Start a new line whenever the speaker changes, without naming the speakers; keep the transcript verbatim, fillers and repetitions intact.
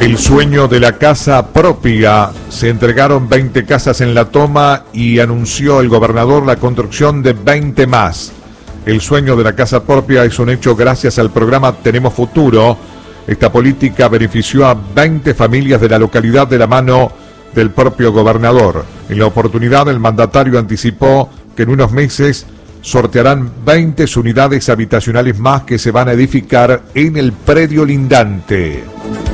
El sueño de la casa propia. Se entregaron veinte casas en La Toma y anunció el gobernador la construcción de veinte más. El sueño de la casa propia es un hecho gracias al programa Tenemos Futuro. Esta política benefició a veinte familias de la localidad de la mano del propio gobernador. En la oportunidad, el mandatario anticipó que en unos meses sortearán veinte unidades habitacionales más que se van a edificar en el predio lindante.